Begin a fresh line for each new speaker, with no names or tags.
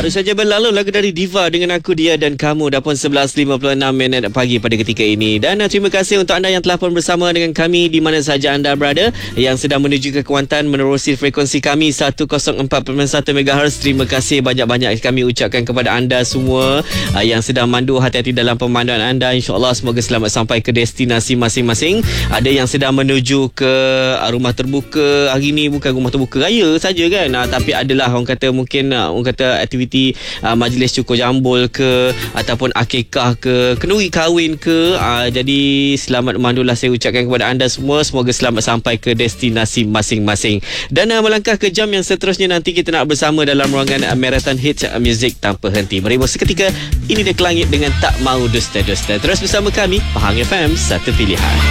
Baru saja berlalu lagu dari Diva dengan Aku Dia dan Kamu. Dah pun 11.56 minit pagi pada ketika ini. Dan terima kasih untuk anda yang telah pun bersama dengan kami di mana sahaja anda berada, yang sedang menuju ke Kuantan menerusi frekuensi kami 104.1 MHz. Terima kasih banyak-banyak kami ucapkan kepada anda semua yang sedang mandu. Hati-hati dalam pemanduan anda. InsyaAllah semoga selamat sampai ke destinasi masing-masing. Ada yang sedang menuju ke rumah terbuka hari ni, bukan rumah terbuka raya saja kan, tapi adalah orang kata mungkin orang kata aktiviti majlis cukur jambul ke ataupun akikah ke, kenduri kahwin ke. Jadi selamat memandulah saya ucapkan kepada anda semua. Semoga selamat sampai ke destinasi masing-masing. Dan melangkah ke jam yang seterusnya, nanti kita nak bersama dalam ruangan Marathon Hits Music Tanpa Henti. Berehat seketika, ini dia Kelangit dengan Tak Mau Dusta-Dusta. Terus bersama kami, Pahang FM, satu pilihan.